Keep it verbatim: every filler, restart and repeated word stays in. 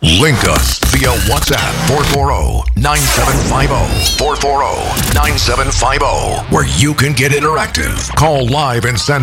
Link us via WhatsApp four four zero, nine seven five zero, four four zero, nine seven five zero, where you can get interactive. Call live and send